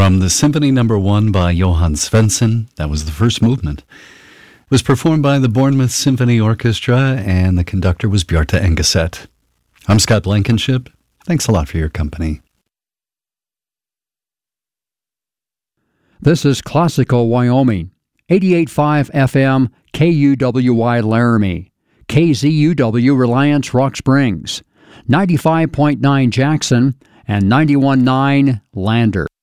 From the Symphony No. 1 by Johann Svensson, that was the first movement. It was performed by the Bournemouth Symphony Orchestra, and the conductor was Bjarte Engeset. I'm Scott Blankenship. Thanks a lot for your company. This is Classical Wyoming, 88.5 FM, KUWY Laramie, KZUW Reliance Rock Springs, 95.9 Jackson, and 91.9 Lander.